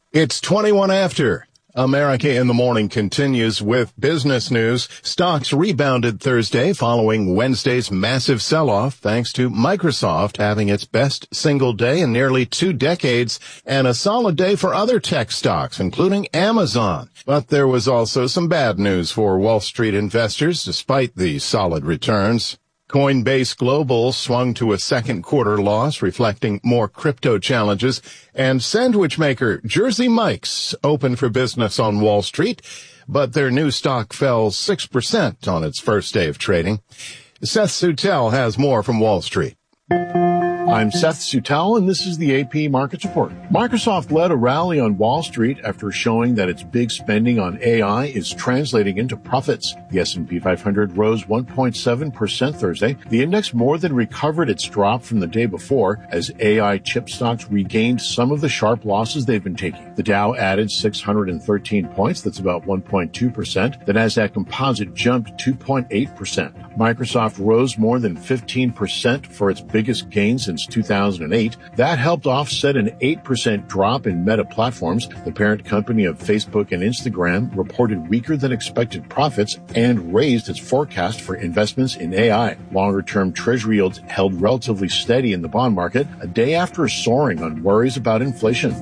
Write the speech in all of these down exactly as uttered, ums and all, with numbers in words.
It's twenty-one after. America in the Morning continues with business news. Stocks rebounded Thursday following Wednesday's massive sell-off thanks to Microsoft having its best single day in nearly two decades and a solid day for other tech stocks, including Amazon. But there was also some bad news for Wall Street investors despite the solid returns. Coinbase Global swung to a second quarter loss, reflecting more crypto challenges, and sandwich maker Jersey Mike's opened for business on Wall Street, but their new stock fell six percent on its first day of trading. Seth Sutel has more from Wall Street. I'm Seth Sutel, and this is the A P Markets Report. Microsoft led a rally on Wall Street after showing that its big spending on A I is translating into profits. The S and P five hundred rose one point seven percent Thursday. The index more than recovered its drop from the day before as A I chip stocks regained some of the sharp losses they've been taking. The Dow added six hundred thirteen points, that's about one point two percent. The Nasdaq Composite jumped two point eight percent. Microsoft rose more than fifteen percent for its biggest gain since two thousand eight. That helped offset an eight percent drop in Meta Platforms. The parent company of Facebook and Instagram reported weaker than expected profits and raised its forecast for investments in A I. Longer-term treasury yields held relatively steady in the bond market a day after soaring on worries about inflation.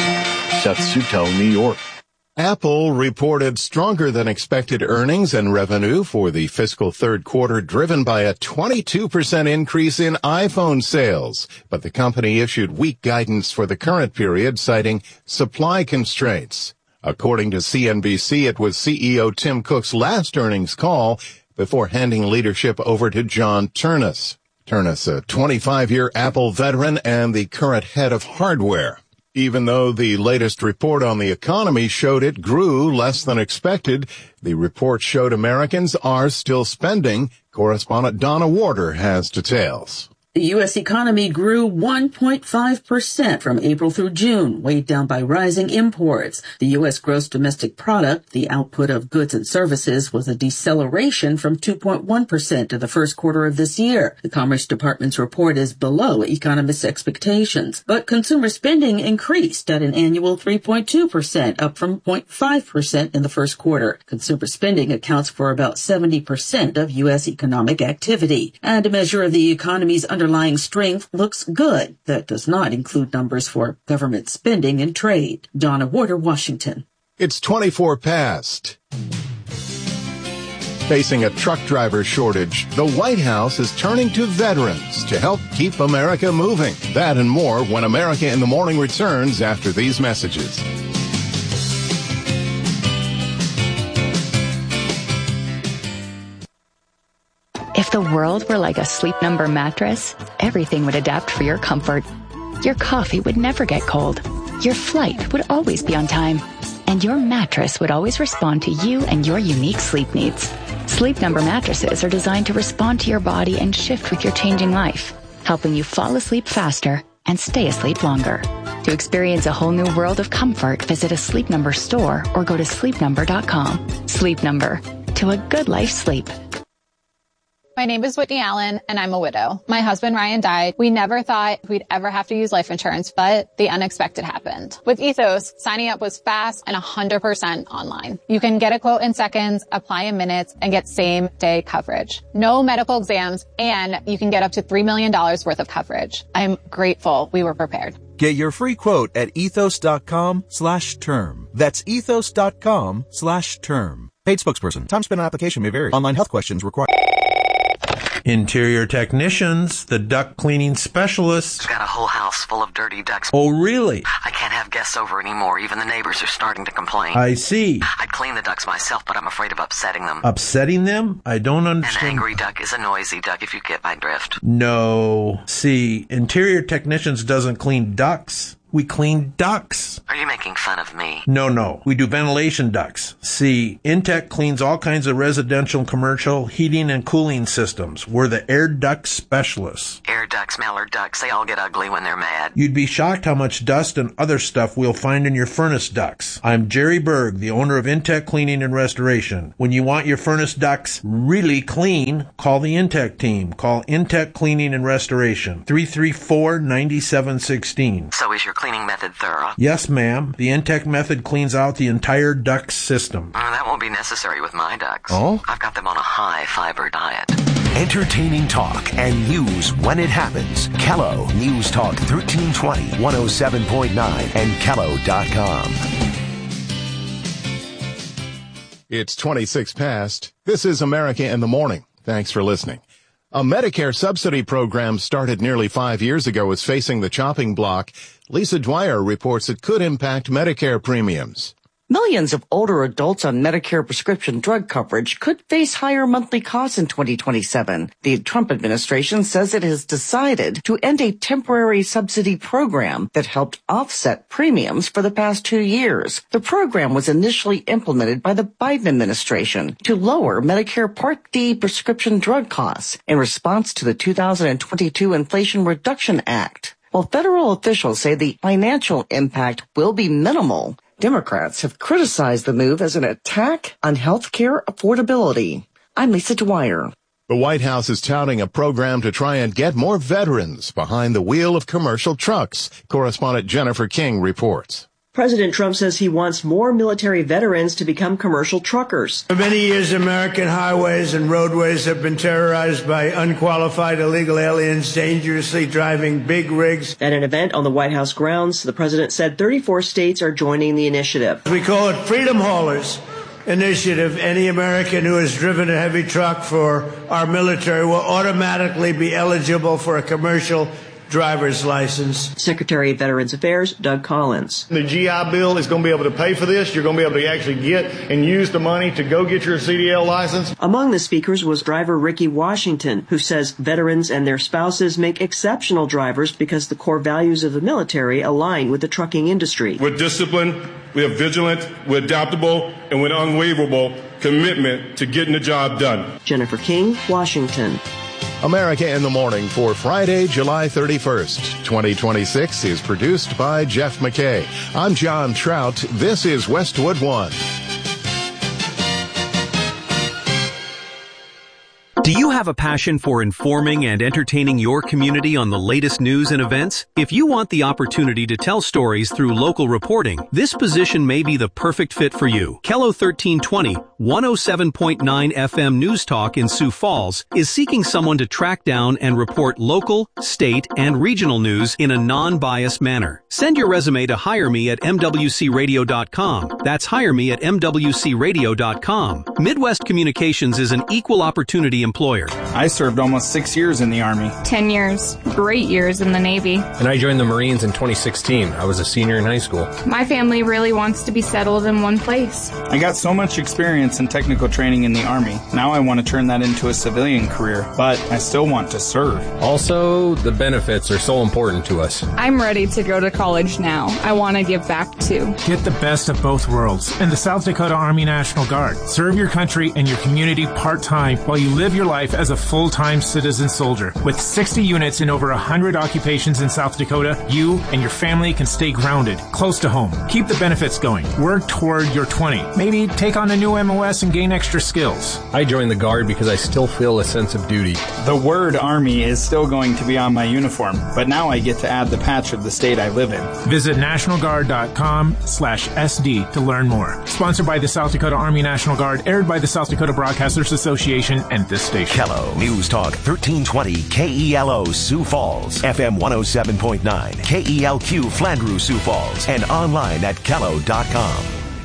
Seth Sutel, New York. Apple reported stronger than expected earnings and revenue for the fiscal third quarter, driven by a twenty-two percent increase in iPhone sales. But the company issued weak guidance for the current period, citing supply constraints. According to C N B C, it was C E O Tim Cook's last earnings call before handing leadership over to John Ternus. Ternus, a twenty-five-year Apple veteran and the current head of hardware. Even though the latest report on the economy showed it grew less than expected, the report showed Americans are still spending. Correspondent Donna Warder has details. The U S economy grew one point five percent from April through June, weighed down by rising imports. The U S gross domestic product, the output of goods and services, was a deceleration from two point one percent in the first quarter of this year. The Commerce Department's report is below economists' expectations. But consumer spending increased at an annual three point two percent, up from zero point five percent in the first quarter. Consumer spending accounts for about seventy percent of U S economic activity. And a measure of the economy's underlying Underlying strength looks good. That does not include numbers for government spending and trade. Donna Warder, Washington. It's twenty-four past. Facing a truck driver shortage, the White House is turning to veterans to help keep America moving. That and more when America in the Morning returns after these messages. If the world were like a Sleep Number mattress, everything would adapt for your comfort. Your coffee would never get cold. Your flight would always be on time. And your mattress would always respond to you and your unique sleep needs. Sleep Number mattresses are designed to respond to your body and shift with your changing life, helping you fall asleep faster and stay asleep longer. To experience a whole new world of comfort, visit a Sleep Number store or go to sleep number dot com. Sleep Number. To a good life sleep. My name is Whitney Allen, and I'm a widow. My husband, Ryan, died. We never thought we'd ever have to use life insurance, but the unexpected happened. With Ethos, signing up was fast and one hundred percent online. You can get a quote in seconds, apply in minutes, and get same-day coverage. No medical exams, and you can get up to three million dollars worth of coverage. I'm grateful we were prepared. Get your free quote at ethos.com slash term. That's ethos.com slash term. Paid spokesperson. Time spent on application may vary. Online health questions required. Interior technicians, the duct cleaning specialists. Got a whole house full of dirty ducts. Oh, really? I can't have guests over anymore. Even the neighbors are starting to complain. I see. I'd clean the ducts myself, but I'm afraid of upsetting them. Upsetting them? I don't understand. An angry duck is a noisy duck, if you get my drift. No. See, Interior Technicians doesn't clean ducts. We clean ducts. Are you making fun of me? No, no. We do ventilation ducts. See, Intech cleans all kinds of residential and commercial heating and cooling systems. We're the air duct specialists. Air ducts, mallard ducks, they all get ugly when they're mad. You'd be shocked how much dust and other stuff we'll find in your furnace ducts. I'm Jerry Berg, the owner of Intech Cleaning and Restoration. When you want your furnace ducts really clean, call the Intech team. Call Intech Cleaning and Restoration. three three four, nine seven one six. So is your cleaning method thorough? Yes, ma'am. The Intech method cleans out the entire duct system. Uh, that won't be necessary with my ducks. Oh? I've got them on a high-fiber diet. Entertaining talk and news when it happens. Kello News Talk thirteen twenty, one oh seven point nine and Kello dot com. It's twenty-six past. This is America in the Morning. Thanks for listening. A Medicare subsidy program started nearly five years ago is facing the chopping block. Lisa Dwyer reports it could impact Medicare premiums. Millions of older adults on Medicare prescription drug coverage could face higher monthly costs in twenty twenty-seven. The Trump administration says it has decided to end a temporary subsidy program that helped offset premiums for the past two years. The program was initially implemented by the Biden administration to lower Medicare Part D prescription drug costs in response to the two thousand twenty-two Inflation Reduction Act. While federal officials say the financial impact will be minimal, Democrats have criticized the move as an attack on health care affordability. I'm Lisa Dwyer. The White House is touting a program to try and get more veterans behind the wheel of commercial trucks. Correspondent Jennifer King reports. President Trump says he wants more military veterans to become commercial truckers. For many years, American highways and roadways have been terrorized by unqualified illegal aliens dangerously driving big rigs. At an event on the White House grounds, the president said thirty-four states are joining the initiative. We call it Freedom Haulers Initiative. Any American who has driven a heavy truck for our military will automatically be eligible for a commercial driver's license. Secretary of Veterans Affairs, Doug Collins. The G I Bill is going to be able to pay for this. You're going to be able to actually get and use the money to go get your C D L license. Among the speakers was driver Ricky Washington, who says veterans and their spouses make exceptional drivers because the core values of the military align with the trucking industry. We're disciplined, we're vigilant, we're adaptable, and with unwavering commitment to getting the job done. Jennifer King, Washington. America in the Morning for Friday, July thirty-first, twenty twenty-six is produced by Jeff McKay. I'm John Trout. This is Westwood One. Do you have a passion for informing and entertaining your community on the latest news and events? If you want the opportunity to tell stories through local reporting, this position may be the perfect fit for you. Kello thirteen twenty, one oh seven point nine F M News Talk in Sioux Falls is seeking someone to track down and report local, state, and regional news in a non-biased manner. Send your resume to hire me at M W C radio dot com. That's hire me at M W C radio dot com. Midwest Communications is an equal opportunity employer. I served almost six years in the Army. Ten years. Great years in the Navy. And I joined the Marines in twenty sixteen. I was a senior in high school. My family really wants to be settled in one place. I got so much experience in technical training in the Army. Now I want to turn that into a civilian career, but I still want to serve. Also, the benefits are so important to us. I'm ready to go to college now. I want to give back too. Get the best of both worlds in the South Dakota Army National Guard. Serve your country and your community part-time while you live your life as a full-time citizen soldier. With sixty units in over one hundred occupations in South Dakota, you and your family can stay grounded, close to home. Keep the benefits going. Work toward your twenty. Maybe take on a new M O S and gain extra skills. I joined the Guard because I still feel a sense of duty. The word Army is still going to be on my uniform, but now I get to add the patch of the state I live in. Visit national guard dot com slash S D to learn more. Sponsored by the South Dakota Army National Guard, aired by the South Dakota Broadcasters Association and this station. Kello News Talk thirteen twenty K E L O Sioux Falls, F M one oh seven point nine, K E L Q Flandreau Sioux Falls, and online at Kello dot com.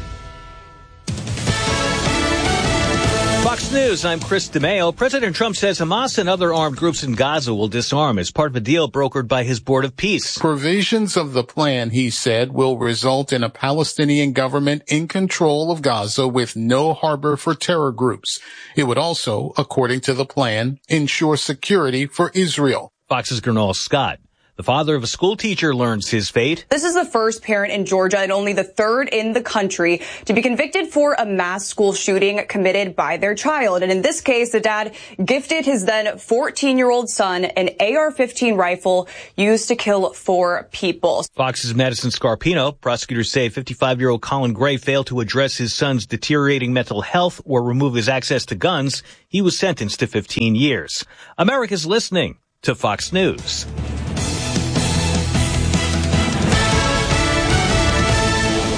Fox News, I'm Chris DeMeo. President Trump says Hamas and other armed groups in Gaza will disarm as part of a deal brokered by his Board of Peace. Provisions of the plan, he said, will result in a Palestinian government in control of Gaza with no harbor for terror groups. It would also, according to the plan, ensure security for Israel. Fox's Gernal Scott. The father of a school teacher learns his fate. This is the first parent in Georgia and only the third in the country to be convicted for a mass school shooting committed by their child. And in this case, the dad gifted his then fourteen-year-old son an A R fifteen rifle used to kill four people. Fox's Madison Scarpino. Prosecutors say fifty-five-year-old Colin Gray failed to address his son's deteriorating mental health or remove his access to guns. He was sentenced to fifteen years. America's listening to Fox News.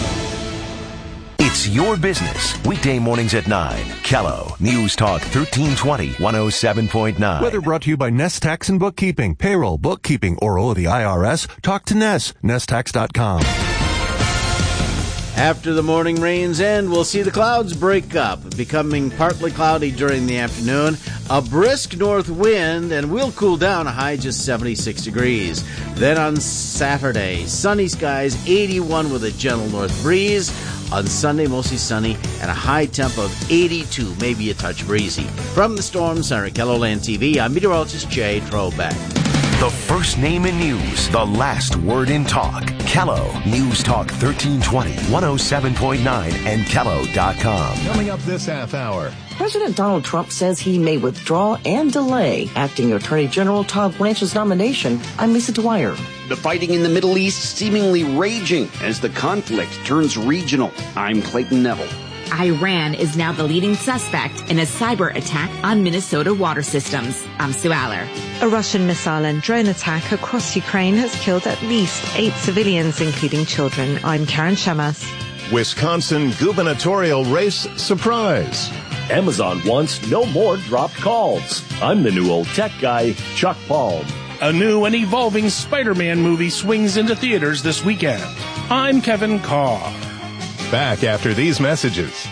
It's your business. Weekday mornings at nine. Kello News Talk thirteen twenty, one oh seven point nine. Weather brought to you by Nest Tax and Bookkeeping. Payroll, bookkeeping, or owe the I R S? Talk to Nest. nest tax dot com. After the morning rains end, we'll see the clouds break up, becoming partly cloudy during the afternoon, a brisk north wind, and we'll cool down, a high just seventy-six degrees. Then on Saturday, sunny skies, eighty-one with a gentle north breeze. On Sunday, mostly sunny and a high temp of eighty-two, maybe a touch breezy. From the Storm Center, KELOLAND T V, I'm meteorologist Jay Trobeck. The first name in news, the last word in talk. Kello News Talk thirteen twenty, one oh seven point nine, and Kello dot com. Coming up this half hour. President Donald Trump says he may withdraw and delay Acting Attorney General Todd Blanche's nomination. I'm Lisa Dwyer. The fighting in the Middle East seemingly raging as the conflict turns regional. I'm Clayton Neville. Iran is now the leading suspect in a cyber attack on Minnesota water systems. I'm Sue Aller. A Russian missile and drone attack across Ukraine has killed at least eight civilians, including children. I'm Karen Shemas. Wisconsin gubernatorial race surprise. Amazon wants no more dropped calls. I'm the new old tech guy, Chuck Palm. A new and evolving Spider-Man movie swings into theaters this weekend. I'm Kevin Carr. Back after these messages.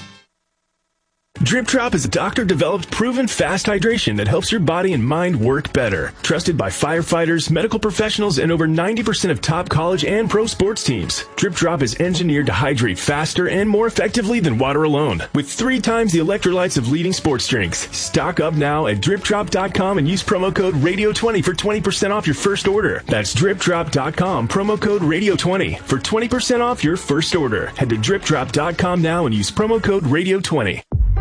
Drip Drop is a doctor-developed, proven fast hydration that helps your body and mind work better. Trusted by firefighters, medical professionals, and over ninety percent of top college and pro sports teams. Drip Drop is engineered to hydrate faster and more effectively than water alone, with three times the electrolytes of leading sports drinks. Stock up now at drip drop dot com and use promo code radio twenty for twenty percent off your first order. That's drip drop dot com, promo code radio twenty for twenty percent off your first order. Head to drip drop dot com now and use promo code radio twenty.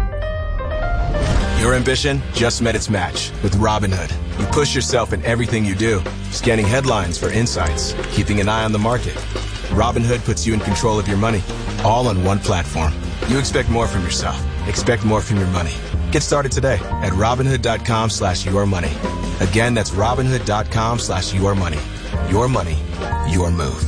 Your ambition just met its match with Robinhood. You push yourself in everything you do, scanning headlines for insights, keeping an eye on the market. Robinhood puts you in control of your money, all on one platform. You expect more from yourself. Expect more from your money. Get started today at Robinhood dot com slash your money. Again, that's Robinhood dot com slash your money. Your money, your move.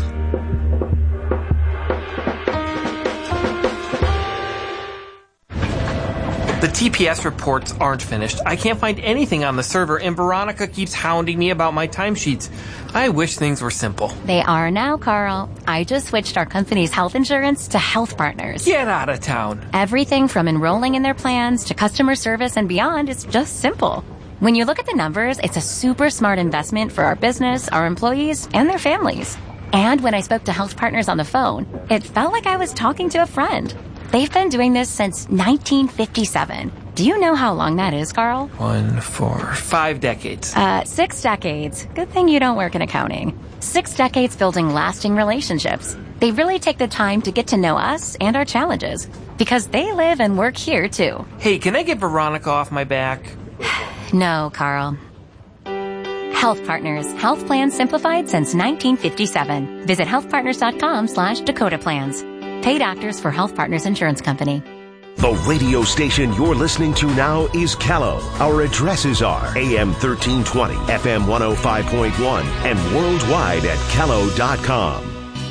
The T P S reports aren't finished. I can't find anything on the server, and Veronica keeps hounding me about my timesheets. I wish things were simple. They are now, Carl. I just switched our company's health insurance to Health Partners. Get out of town. Everything from enrolling in their plans to customer service and beyond is just simple. When you look at the numbers, it's a super smart investment for our business, our employees, and their families. And when I spoke to Health Partners on the phone, it felt like I was talking to a friend. They've been doing this since nineteen fifty-seven. Do you know how long that is, Carl? One, four, five decades. Uh, six decades. Good thing you don't work in accounting. Six decades building lasting relationships. They really take the time to get to know us and our challenges, because they live and work here, too. Hey, can I get Veronica off my back? No, Carl. Health Partners. Health plans simplified since nineteen fifty-seven. Visit health partners dot com slash Dakota Plans. Paid actors for Health Partners Insurance Company. The radio station you're listening to now is Kello. Our addresses are A M thirteen twenty, F M one oh five point one, and worldwide at Kello dot com.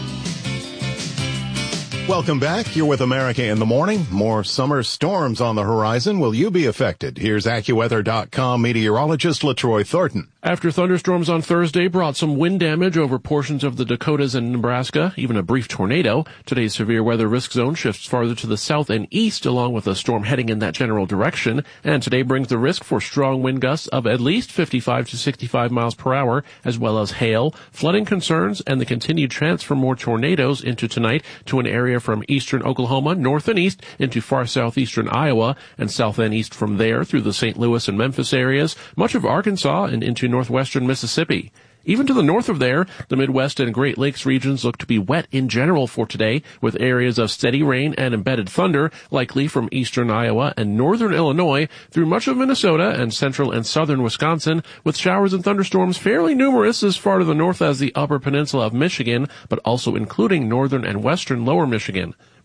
Welcome back. You're with America in the Morning. More summer storms on the horizon. Will you be affected? Here's AccuWeather dot com meteorologist LaTroy Thornton. After thunderstorms on Thursday brought some wind damage over portions of the Dakotas and Nebraska, even a brief tornado, today's severe weather risk zone shifts farther to the south and east, along with a storm heading in that general direction. And today brings the risk for strong wind gusts of at least fifty-five to sixty-five miles per hour, as well as hail, flooding concerns, and the continued chance for more tornadoes into tonight to an area from eastern Oklahoma, north and east, into far southeastern Iowa, and south and east from there through the Saint Louis and Memphis areas, much of Arkansas, and into northwestern Mississippi. Even to the north of there, the Midwest and Great Lakes regions look to be wet in general for today, with areas of steady rain and embedded thunder likely from eastern Iowa and northern Illinois through much of Minnesota and central and southern Wisconsin, with showers and thunderstorms fairly numerous as far to the north as the upper peninsula of Michigan, but also including northern and western lower Michigan.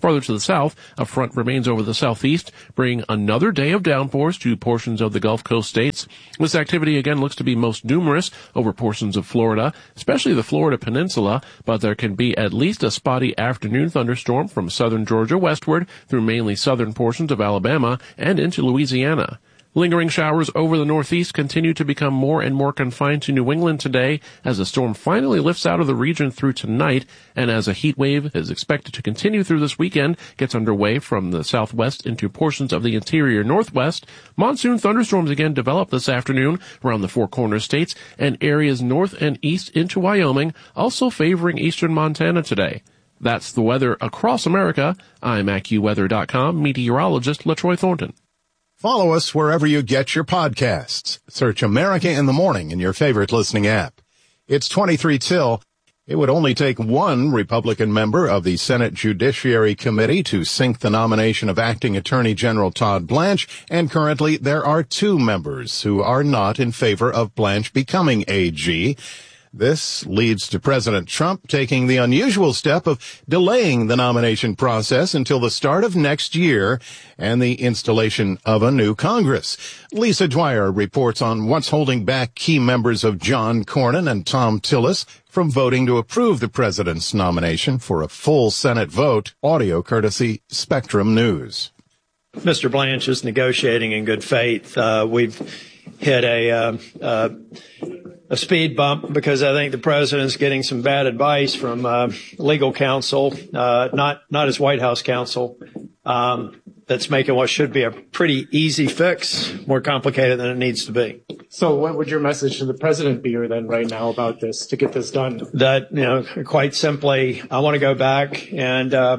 Farther to the south, a front remains over the southeast, bringing another day of downpours to portions of the Gulf Coast states. This activity again looks to be most numerous over portions of Florida, especially the Florida Peninsula, but there can be at least a spotty afternoon thunderstorm from southern Georgia westward through mainly southern portions of Alabama and into Louisiana. Lingering showers over the northeast continue to become more and more confined to New England today as the storm finally lifts out of the region through tonight, and as a heat wave is expected to continue through this weekend gets underway from the southwest into portions of the interior northwest. Monsoon thunderstorms again develop this afternoon around the Four Corners states and areas north and east into Wyoming, also favoring eastern Montana today. That's the weather across America. I'm AccuWeather dot com meteorologist LaTroy Thornton. Follow us wherever you get your podcasts. Search America in the Morning in your favorite listening app. It's twenty-three till. It would only take one Republican member of the Senate Judiciary Committee to sink the nomination of Acting Attorney General Todd Blanche, and currently there are two members who are not in favor of Blanche becoming A G. This leads to President Trump taking the unusual step of delaying the nomination process until the start of next year and the installation of a new Congress. Lisa Dwyer reports on what's holding back key members of John Cornyn and Thom Tillis from voting to approve the president's nomination for a full Senate vote. Audio courtesy Spectrum News. Mister Blanche is negotiating in good faith. Uh, we've hit a uh, uh, a speed bump because I think the president's getting some bad advice from uh, legal counsel, uh, not not his White House counsel, um, that's making what should be a pretty easy fix more complicated than it needs to be. So what would your message to the president be then right now about this to get this done? That, you know, quite simply, I want to go back and uh,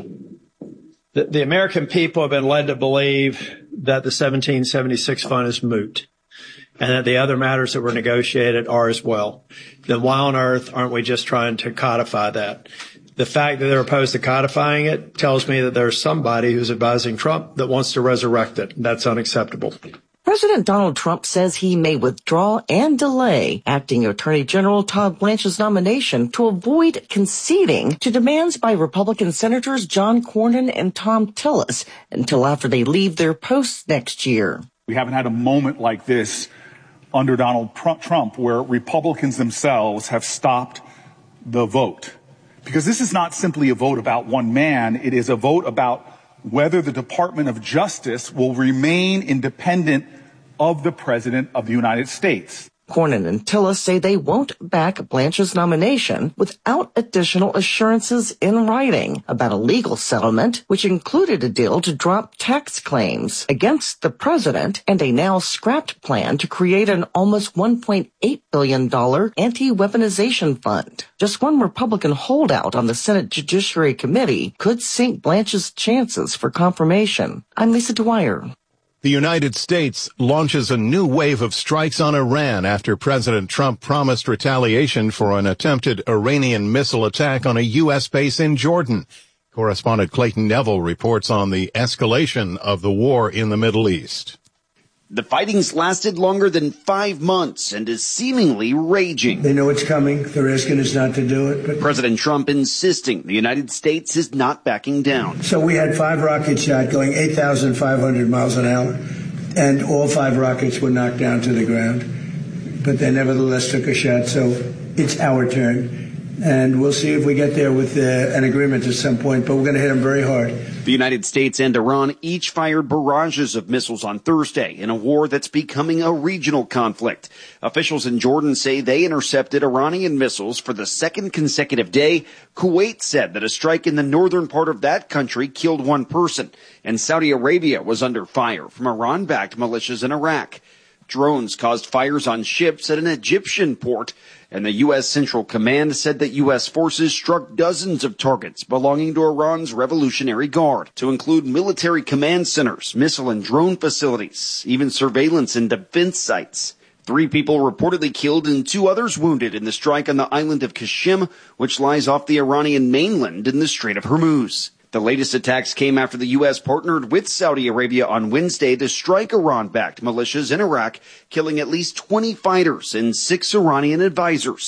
the, the American people have been led to believe that the seventeen seventy-six fund is moot, and that the other matters that were negotiated are as well. Then why on earth aren't we just trying to codify that? The fact that they're opposed to codifying it tells me that there's somebody who's advising Trump that wants to resurrect it. That's unacceptable. President Donald Trump says he may withdraw and delay Acting Attorney General Todd Blanche's nomination to avoid conceding to demands by Republican Senators John Cornyn and Thom Tillis until after they leave their posts next year. We haven't had a moment like this under Donald Trump where Republicans themselves have stopped the vote. Because this is not simply a vote about one man. It is a vote about whether the Department of Justice will remain independent of the President of the United States. Cornyn and Tillis say they won't back Blanche's nomination without additional assurances in writing about a legal settlement, which included a deal to drop tax claims against the president and a now scrapped plan to create an almost one point eight billion dollars anti-weaponization fund. Just one Republican holdout on the Senate Judiciary Committee could sink Blanche's chances for confirmation. I'm Lisa Dwyer. The United States launches a new wave of strikes on Iran after President Trump promised retaliation for an attempted Iranian missile attack on a U S base in Jordan. Correspondent Clayton Neville reports on the escalation of the war in the Middle East. The fighting's lasted longer than five months and is seemingly raging. They know it's coming. They're asking us not to do it. But President Trump insisting the United States is not backing down. So we had five rocket shots going eight thousand five hundred miles an hour, and all five rockets were knocked down to the ground. But they nevertheless took a shot, so it's our turn. And we'll see if we get there with uh, an agreement at some point, but we're going to hit them very hard. The United States and Iran each fired barrages of missiles on Thursday in a war that's becoming a regional conflict. Officials in Jordan say they intercepted Iranian missiles for the second consecutive day. Kuwait said that a strike in the northern part of that country killed one person, and Saudi Arabia was under fire from Iran-backed militias in Iraq. Drones caused fires on ships at an Egyptian port, and the U S Central Command said that U S forces struck dozens of targets belonging to Iran's Revolutionary Guard, to include military command centers, missile and drone facilities, even surveillance and defense sites. Three people reportedly killed and two others wounded in the strike on the island of Qashm, which lies off the Iranian mainland in the Strait of Hormuz. The latest attacks came after the U S partnered with Saudi Arabia on Wednesday to strike Iran-backed militias in Iraq, killing at least twenty fighters and six Iranian advisors.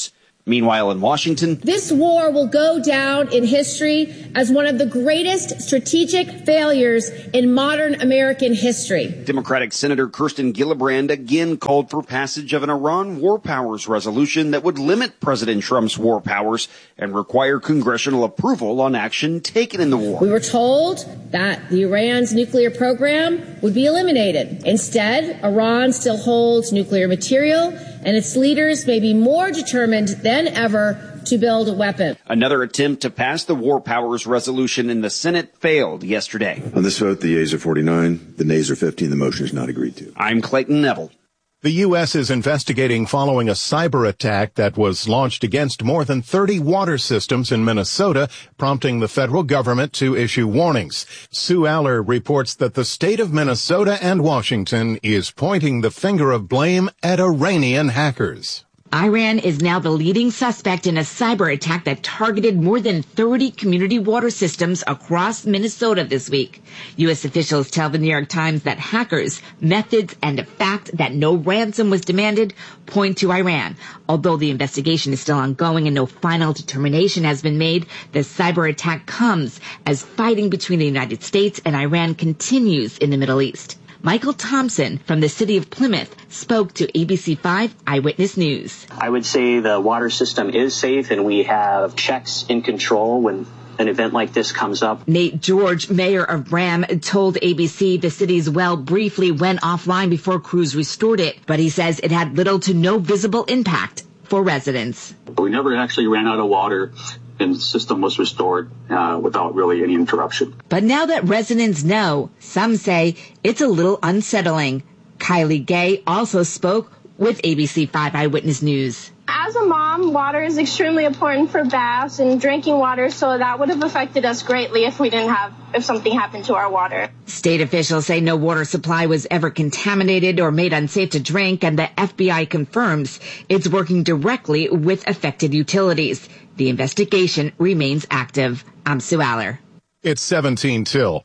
Meanwhile, in Washington, this war will go down in history as one of the greatest strategic failures in modern American history. Democratic Senator Kirsten Gillibrand again called for passage of an Iran war powers resolution that would limit President Trump's war powers and require congressional approval on action taken in the war. We were told that the Iran's nuclear program would be eliminated. Instead, Iran still holds nuclear material, and its leaders may be more determined than ever to build a weapon. Another attempt to pass the war powers resolution in the Senate failed yesterday. On this vote, the yeas are forty-nine, the nays are fifty, and the motion is not agreed to. I'm Clayton Neville. The U S is investigating following a cyber attack that was launched against more than thirty water systems in Minnesota, prompting the federal government to issue warnings. Sue Aller reports that the state of Minnesota and Washington is pointing the finger of blame at Iranian hackers. Iran is now the leading suspect in a cyber attack that targeted more than thirty community water systems across Minnesota this week. U S officials tell the New York Times that hackers, methods, and the fact that no ransom was demanded point to Iran. Although the investigation is still ongoing and no final determination has been made, the cyber attack comes as fighting between the United States and Iran continues in the Middle East. Michael Thompson from the city of Plymouth spoke to A B C five Eyewitness News. I would say the water system is safe and we have checks in control when an event like this comes up. Nate George, mayor of Bram, told A B C the city's well briefly went offline before crews restored it, but he says it had little to no visible impact for residents. We never actually ran out of water, and the system was restored uh, without really any interruption. But now that residents know, some say it's a little unsettling. Kylie Gay also spoke with A B C five Eyewitness News. As a mom, water is extremely important for baths and drinking water, so that would have affected us greatly if we didn't have, if something happened to our water. State officials say no water supply was ever contaminated or made unsafe to drink, and the F B I confirms it's working directly with affected utilities. The investigation remains active. I'm Sue Aller. It's seventeen till.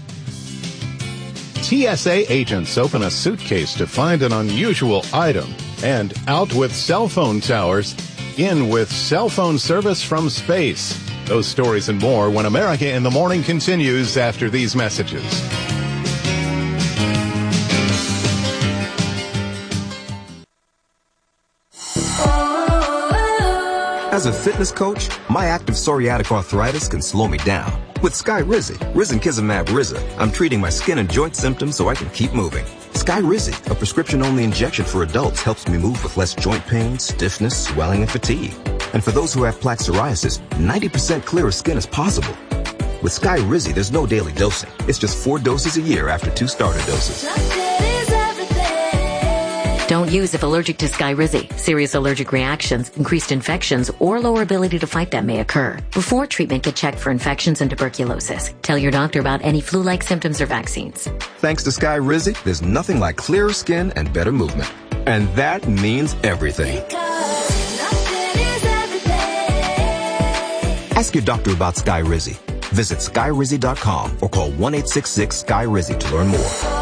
T S A agents open a suitcase to find an unusual item. And out with cell phone towers, in with cell phone service from space. Those stories and more when America in the Morning continues after these messages. As a fitness coach, my active psoriatic arthritis can slow me down. With Skyrizi, risankizumab Riza, I'm treating my skin and joint symptoms so I can keep moving. Skyrizi, a prescription-only injection for adults, helps me move with less joint pain, stiffness, swelling, and fatigue. And for those who have plaque psoriasis, ninety percent clearer skin is possible. With Skyrizi, there's no daily dosing. It's just four doses a year after two starter doses. Don't use if allergic to Skyrizi. Serious allergic reactions, increased infections, or lower ability to fight them may occur. Before treatment, get checked for infections and tuberculosis. Tell your doctor about any flu-like symptoms or vaccines. Thanks to Skyrizi, there's nothing like clearer skin and better movement. And that means everything. Ask your doctor about Skyrizi. Visit skyrizi dot com or call one eight six six Sky Rizi to learn more.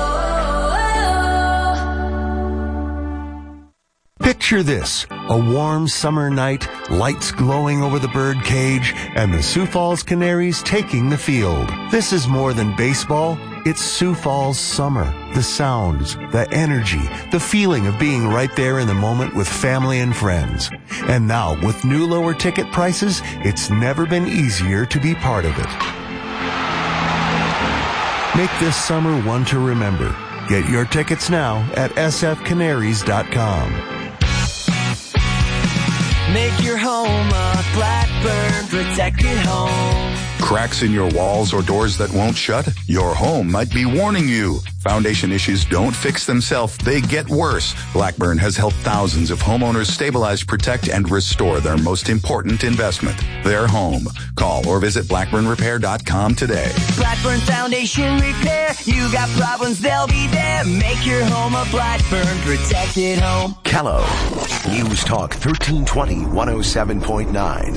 Picture this, a warm summer night, lights glowing over the bird cage, and the Sioux Falls Canaries taking the field. This is more than baseball. It's Sioux Falls summer. The sounds, the energy, the feeling of being right there in the moment with family and friends. And now, with new lower ticket prices, it's never been easier to be part of it. Make this summer one to remember. Get your tickets now at s f canaries dot com. Make your home a Blackburn protected home. Cracks in your walls or doors that won't shut? Your home might be warning you. Foundation issues don't fix themselves, they get worse. Blackburn has helped thousands of homeowners stabilize, protect, and restore their most important investment, their home. Call or visit blackburn repair dot com today. Blackburn Foundation Repair. You got problems, they'll be there. Make your home a Blackburn protected home. Callow. News Talk thirteen twenty, one oh seven point nine.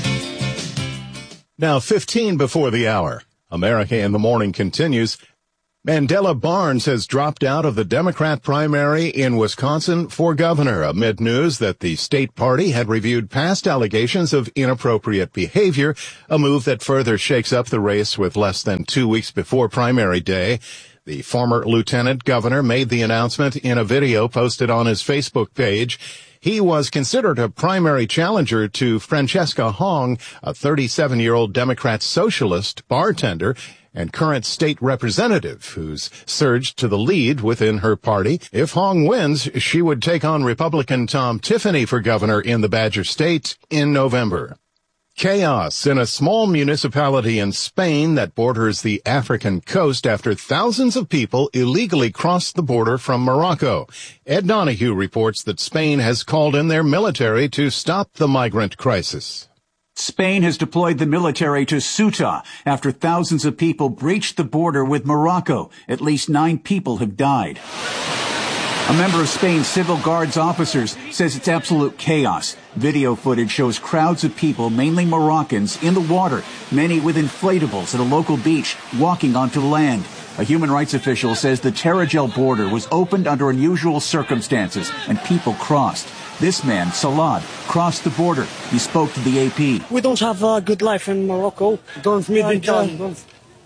Now, fifteen before the hour. America in the Morning continues. Mandela Barnes has dropped out of the Democrat primary in Wisconsin for governor amid news that the state party had reviewed past allegations of inappropriate behavior, a move that further shakes up the race with less than two weeks before primary day. The former lieutenant governor made the announcement in a video posted on his Facebook page. He was considered a primary challenger to Francesca Hong, a thirty-seven-year-old Democrat socialist bartender and current state representative who's surged to the lead within her party. If Hong wins, she would take on Republican Tom Tiffany for governor in the Badger State in November. Chaos in a small municipality in Spain that borders the African coast after thousands of people illegally crossed the border from Morocco. Ed Donahue reports that Spain has called in their military to stop the migrant crisis. Spain has deployed the military to Ceuta after thousands of people breached the border with Morocco. At least nine people have died. A member of Spain's civil guards officers says it's absolute chaos. Video footage shows crowds of people, mainly Moroccans, in the water, many with inflatables at a local beach, walking onto land. A human rights official says the Tarajal border was opened under unusual circumstances and people crossed. This man, Salad, crossed the border. He spoke to the A P. We don't have a good life in Morocco. Don't meet and, uh, don't meet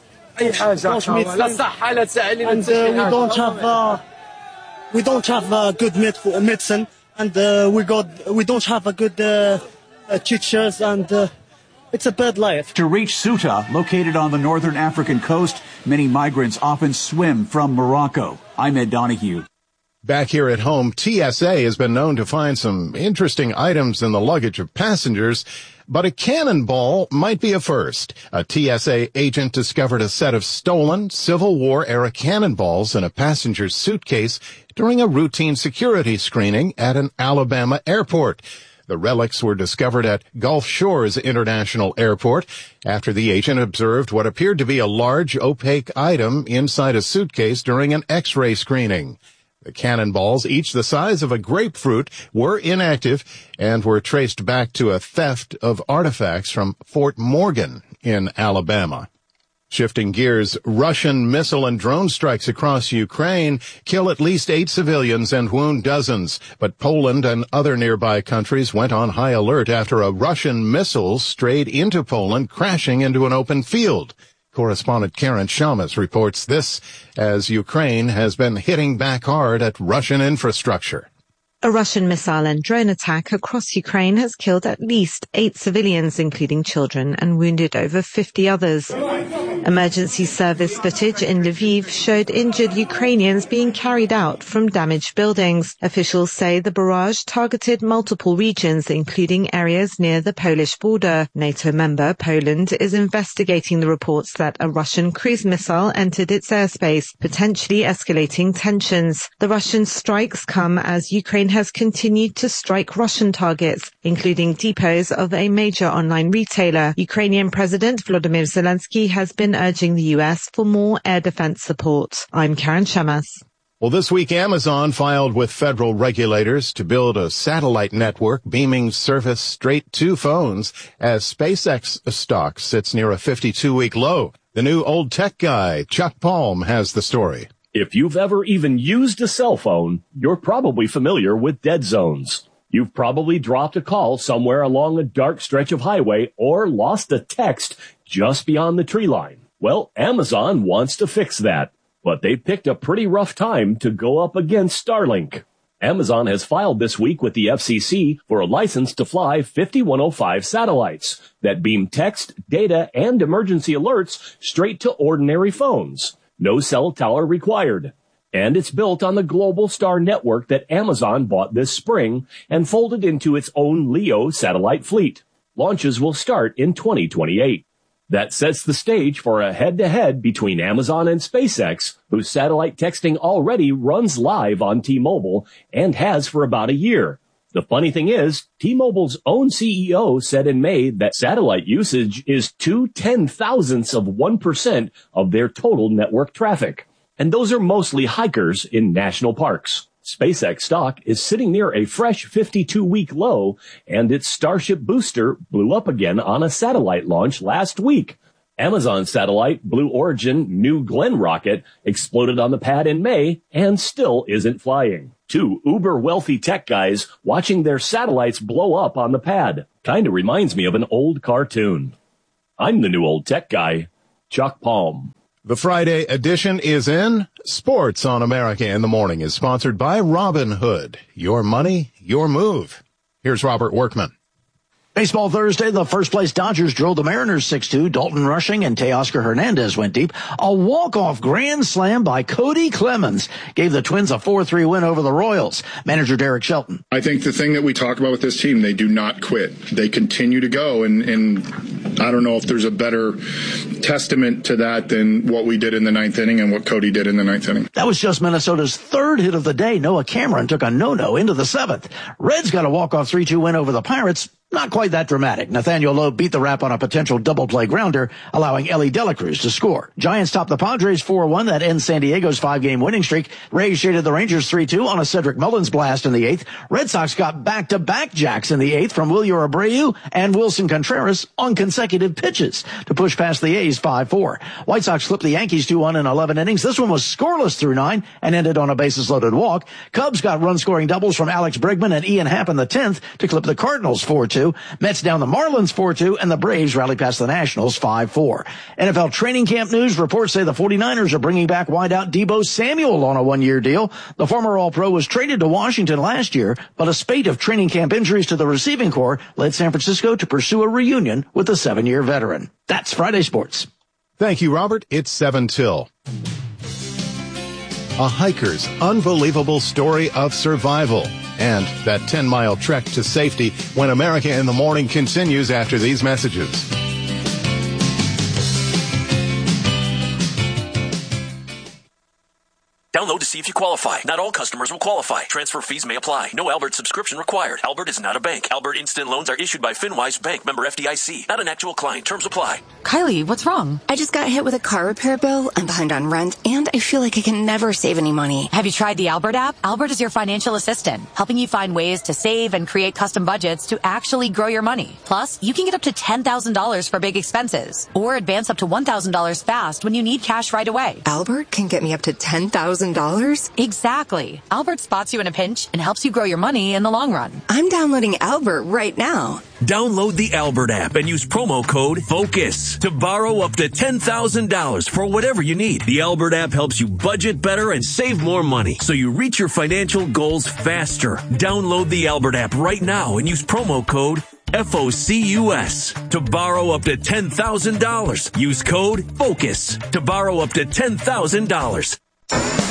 and uh, we don't have uh, we don't have uh, good med- medicine, and uh, we got we don't have a good uh, uh, teachers, and uh, it's a bad life. To reach Ceuta, located on the northern African coast, many migrants often swim from Morocco. I'm Ed Donahue. Back here at home, T S A has been known to find some interesting items in the luggage of passengers, but a cannonball might be a first. A T S A agent discovered a set of stolen Civil War-era cannonballs in a passenger's suitcase during a routine security screening at an Alabama airport. The relics were discovered at Gulf Shores International Airport after the agent observed what appeared to be a large, opaque item inside a suitcase during an X-ray screening. The cannonballs, each the size of a grapefruit, were inactive and were traced back to a theft of artifacts from Fort Morgan in Alabama. Shifting gears, Russian missile and drone strikes across Ukraine kill at least eight civilians and wound dozens. But Poland and other nearby countries went on high alert after a Russian missile strayed into Poland, crashing into an open field. Correspondent Karen Shamas reports this as Ukraine has been hitting back hard at Russian infrastructure. A Russian missile and drone attack across Ukraine has killed at least eight civilians, including children, and wounded over fifty others. Emergency service footage in Lviv showed injured Ukrainians being carried out from damaged buildings. Officials say the barrage targeted multiple regions, including areas near the Polish border. NATO member Poland is investigating the reports that a Russian cruise missile entered its airspace, potentially escalating tensions. The Russian strikes come as Ukraine has continued to strike Russian targets, including depots of a major online retailer. Ukrainian President Volodymyr Zelensky has been urging the U S for more air defense support. I'm Karen Shamas. Well, this week Amazon filed with federal regulators to build a satellite network beaming service straight to phones as SpaceX stock sits near a fifty-two week low. The new old tech guy, Chuck Palm, has the story. If you've ever even used a cell phone, you're probably familiar with dead zones. You've probably dropped a call somewhere along a dark stretch of highway or lost a text just beyond the tree line. Well, Amazon wants to fix that, but they picked a pretty rough time to go up against Starlink. Amazon has filed this week with the F C C for a license to fly fifty-one oh five satellites that beam text, data, and emergency alerts straight to ordinary phones. No cell tower required. And it's built on the Global Star network that Amazon bought this spring and folded into its own LEO satellite fleet. Launches will start in twenty twenty-eight. That sets the stage for a head-to-head between Amazon and SpaceX, whose satellite texting already runs live on T-Mobile and has for about a year. The funny thing is, T-Mobile's own C E O said in May that satellite usage is two ten-thousandths of one percent of their total network traffic. And those are mostly hikers in national parks. SpaceX stock is sitting near a fresh fifty-two week low, and its Starship booster blew up again on a satellite launch last week. Amazon satellite Blue Origin New Glenn rocket exploded on the pad in May and still isn't flying. Two uber wealthy tech guys watching their satellites blow up on the pad. Kinda reminds me of an old cartoon. I'm the new old tech guy, Chuck Palm. The Friday edition is in. Sports on America in the Morning is sponsored by Robinhood. Your money, your move. Here's Robert Workman. Baseball Thursday, the first-place Dodgers drilled the Mariners six two. Dalton Rushing and Teoscar Hernandez went deep. A walk-off grand slam by Cody Clemens gave the Twins a four three win over the Royals. Manager Derek Shelton. I think the thing that we talk about with this team, they do not quit. They continue to go, and, and I don't know if there's a better testament to that than what we did in the ninth inning and what Cody did in the ninth inning. That was just Minnesota's third hit of the day. Noah Cameron took a no-no into the seventh. Reds got a walk-off three two win over the Pirates. Not quite that dramatic. Nathaniel Lowe beat the Rap on a potential double play grounder, allowing Ellie De La Cruz to score. Giants topped the Padres four one. That ends San Diego's five-game winning streak. Rays shaded the Rangers three two on a Cedric Mullins blast in the eighth. Red Sox got back-to-back jacks in the eighth from Wilyer Abreu and Wilson Contreras on consecutive pitches to push past the A's five four. White Sox flipped the Yankees two one in eleven innings. This one was scoreless through nine and ended on a bases-loaded walk. Cubs got run-scoring doubles from Alex Bregman and Ian Happ in the tenth to clip the Cardinals four two. Mets down the Marlins four two, and the Braves rally past the Nationals five four. N F L training camp news. Reports say the 49ers are bringing back wideout Deebo Samuel on a one-year deal. The former All-Pro was traded to Washington last year, but a spate of training camp injuries to the receiving corps led San Francisco to pursue a reunion with the seven-year veteran. That's Friday Sports. Thank you, Robert. It's seven till. A hiker's unbelievable story of survival and that ten-mile trek to safety when America in the Morning continues after these messages. Download to see if you qualify. Not all customers will qualify. Transfer fees may apply. No Albert subscription required. Albert is not a bank. Albert Instant Loans are issued by FinWise Bank, member F D I C. Not an actual client. Terms apply. Kylie, what's wrong? I just got hit with a car repair bill. I'm behind on rent, and I feel like I can never save any money. Have you tried the Albert app? Albert is your financial assistant, helping you find ways to save and create custom budgets to actually grow your money. Plus, you can get up to ten thousand dollars for big expenses, or advance up to one thousand dollars fast when you need cash right away. Albert can get me up to ten thousand dollars? Exactly. Albert spots you in a pinch and helps you grow your money in the long run. I'm downloading Albert right now. Download the Albert app and use promo code FOCUS to borrow up to ten thousand dollars for whatever you need. The Albert app helps you budget better and save more money so you reach your financial goals faster. Download the Albert app right now and use promo code FOCUS to borrow up to ten thousand dollars. Use code FOCUS to borrow up to ten thousand dollars.